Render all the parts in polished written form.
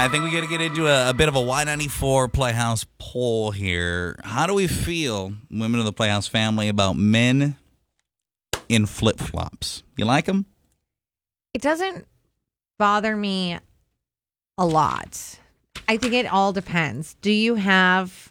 I think we got to get into a bit of a Y94 Playhouse poll here. How do we feel, women of the Playhouse family, about men in flip-flops? You like them? It doesn't bother me a lot. I think it all depends. Do you have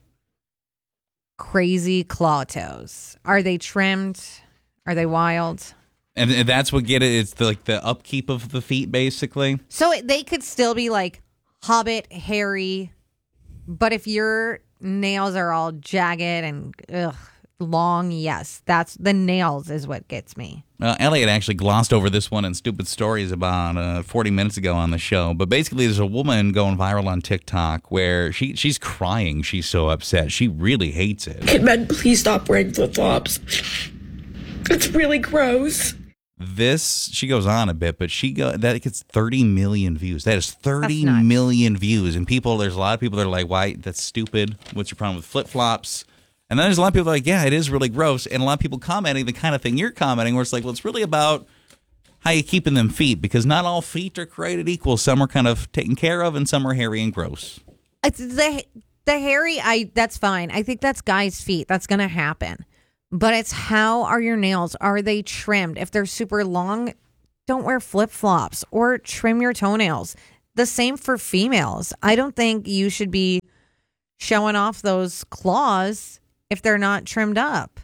crazy claw toes? Are they trimmed? Are they wild? And that's what get it. It's like the upkeep of the feet, basically. So they could still be like Hobbit, hairy, but if your nails are all jagged and long, yes, that's the nails is what gets me. Elliot actually glossed over this one in Stupid Stories about 40 minutes ago on the show. But basically, there's a woman going viral on TikTok where she's crying. She's so upset. She really hates it. Can men please stop wearing flip-flops? It's really gross. She goes on a bit, but that gets 30 million views. That is 30 nuts. million views. And there's a lot of people that are like, why? That's stupid. What's your problem with flip-flops? And then there's a lot of people that are like, yeah, it is really gross. And a lot of people commenting the kind of thing you're commenting where it's like, well, it's really about how you keeping them feet, because not all feet are created equal. Some are kind of taken care of and some are hairy and gross. It's the hairy, that's fine. I think that's guys' feet. That's going to happen. But it's how are your nails? Are they trimmed? If they're super long, don't wear flip-flops or trim your toenails. The same for females. I don't think you should be showing off those claws if they're not trimmed up.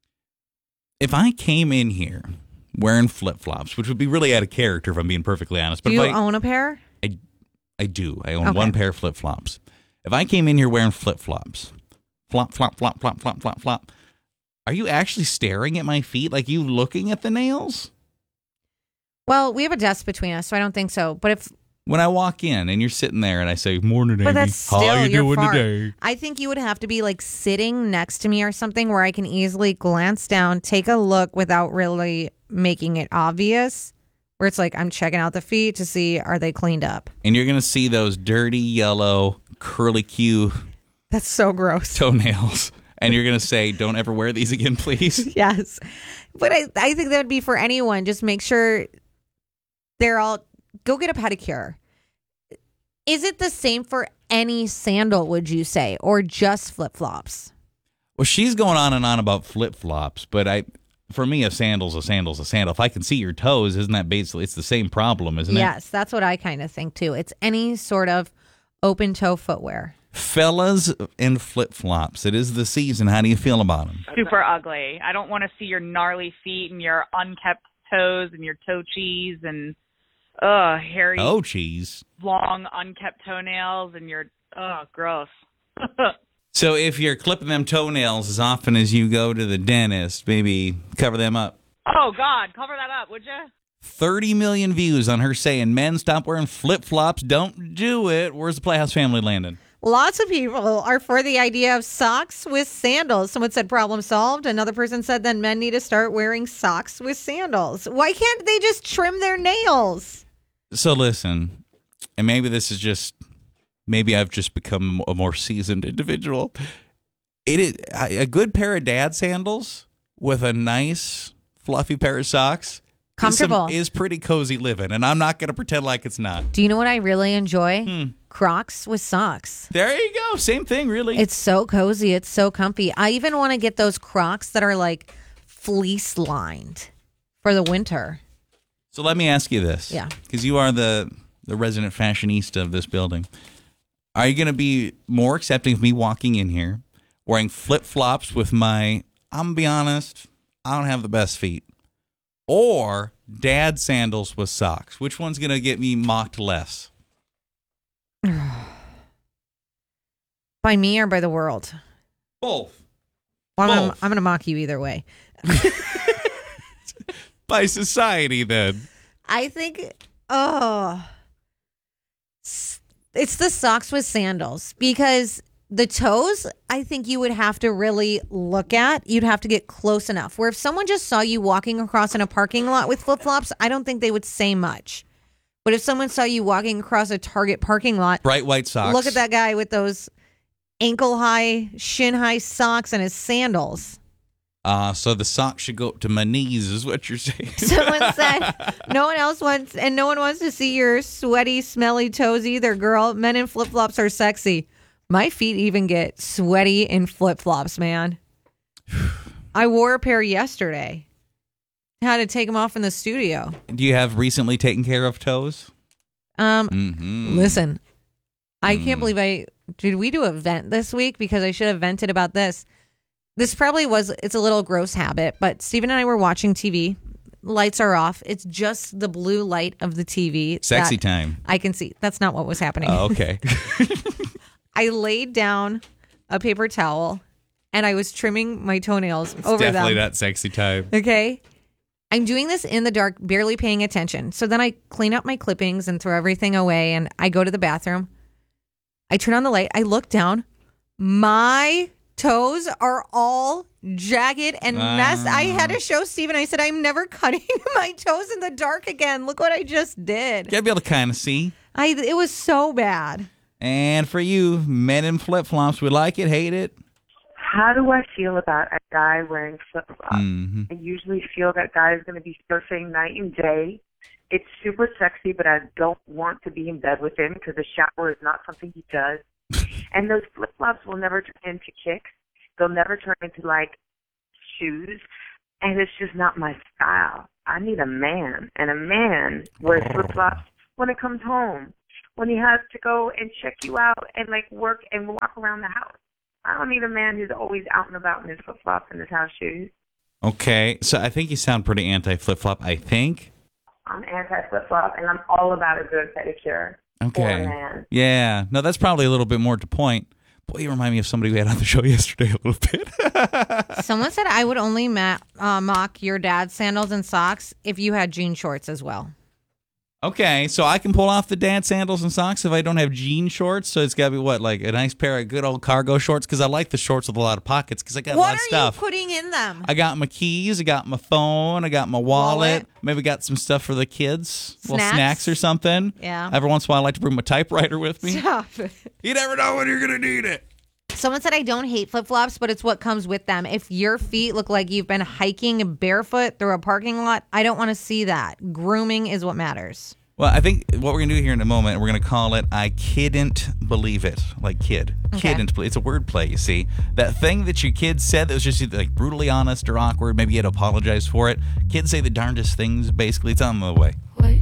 If I came in here wearing flip-flops, which would be really out of character if I'm being perfectly honest. But Do you own a pair? I do. I own one pair of flip-flops. If I came in here wearing flip-flops, flop, flop, flop, flop, flop, flop, flop, are you actually staring at my feet? Like you looking at the nails? Well, we have a desk between us, so I don't think so. But when I walk in and you're sitting there and I say, "Morning, Amy. But that's still, how you you're doing far. today?" I think you would have to be like sitting next to me or something where I can easily glance down, take a look without really making it obvious. Where it's like I'm checking out the feet to see are they cleaned up. And you're gonna see those dirty yellow curly Q That's so gross. toenails. And you're going to say, don't ever wear these again, please? Yes. But I think that would be for anyone. Just make sure they're all, go get a pedicure. Is it the same for any sandal, would you say, or just flip-flops? Well, she's going on and on about flip-flops, but for me, a sandal's a sandal's a sandal. If I can see your toes, isn't that basically, it's the same problem, isn't it? Yes, that's what I kind of think too. It's any sort of open-toe footwear. Fellas in flip-flops. It is the season. How do you feel about them? Super ugly. I don't want to see your gnarly feet and your unkept toes and your toe cheese and hairy, cheese, long unkept toenails and your gross. So if you're clipping them toenails as often as you go to the dentist, maybe cover them up. Oh God, cover that up, would you? 30 million views on her saying, "Men, stop wearing flip-flops. Don't do it." Where's the Playhouse family landing? Lots of people are for the idea of socks with sandals. Someone said problem solved. Another person said then men need to start wearing socks with sandals. Why can't they just trim their nails? So listen, and maybe I've just become a more seasoned individual. It is a good pair of dad sandals with a nice fluffy pair of socks. Comfortable. Is pretty cozy living, and I'm not going to pretend like it's not. Do you know what I really enjoy? Crocs with socks. There you go. Same thing, really. It's so cozy. It's so comfy. I even want to get those Crocs that are like fleece lined for the winter. So let me ask you this. Yeah. Because you are the resident fashionista of this building. Are you going to be more accepting of me walking in here wearing flip-flops with I'm going to be honest, I don't have the best feet. Or dad sandals with socks? Which one's going to get me mocked less? By me or by the world? Both. Well, Both. I'm going to mock you either way. By society, then. I think, it's the socks with sandals because the toes, I think you would have to really look at. You'd have to get close enough. Where if someone just saw you walking across in a parking lot with flip-flops, I don't think they would say much. But if someone saw you walking across a Target parking lot, Bright white socks. look at that guy with those ankle-high, shin-high socks and his sandals. So the socks should go up to my knees, is what you're saying. Someone said no one wants to see your sweaty, smelly toes either, girl. Men in flip flops are sexy. My feet even get sweaty in flip flops, man. I wore a pair yesterday. Had to take them off in the studio. Do you have recently taken care of toes? Listen, I can't believe did we do a vent this week? Because I should have vented about this. This probably it's a little gross habit, but Steven and I were watching TV. Lights are off. It's just the blue light of the TV. Sexy time. I can see. That's not what was happening. Oh, okay. I laid down a paper towel and I was trimming my toenails over them. Definitely not sexy time. Okay. I'm doing this in the dark, barely paying attention. So then I clean up my clippings and throw everything away and I go to the bathroom. I turn on the light. I look down. My toes are all jagged and messed. I had to show Steven. I said, I'm never cutting my toes in the dark again. Look what I just did. You gotta be able to kind of see. It was so bad. And for you, men in flip-flops, we like it, hate it. How do I feel about a guy wearing flip-flops? Mm-hmm. I usually feel that guy is going to be surfing night and day. It's super sexy, but I don't want to be in bed with him because the shower is not something he does. And those flip-flops will never turn into kicks. They'll never turn into, like, shoes. And it's just not my style. I need a man. And a man wears flip-flops when he comes home, when he has to go and check you out and, like, work and walk around the house. I don't need a man who's always out and about in his flip-flops and his house shoes. Okay, so I think you sound pretty anti-flip-flop, I think. I'm anti-flip-flop, and I'm all about a good pedicure. Okay. For a man. Yeah. No, that's probably a little bit more to point. Boy, you remind me of somebody we had on the show yesterday a little bit. Someone said I would only mock your dad's sandals and socks if you had jean shorts as well. Okay, so I can pull off the dad sandals and socks if I don't have jean shorts. So it's got to be what, like a nice pair of good old cargo shorts? Because I like the shorts with a lot of pockets because I got a lot of stuff. What are you putting in them? I got my keys, I got my phone, I got my wallet. Maybe got some stuff for the kids, little snacks or something. Yeah. Every once in a while, I like to bring my typewriter with me. Stop. You never know when you're going to need it. Someone said I don't hate flip-flops, but it's what comes with them. If your feet look like you've been hiking barefoot through a parking lot, I don't want to see that. Grooming is what matters. Well, I think what we're going to do here in a moment, we're going to call it I Kidn't Believe It. Like kid. Okay. Kidn't believe. It's a word play, you see. That thing that your kid said that was just either like brutally honest or awkward, maybe you had to apologize for it. Kids say the darndest things, basically. It's on the way.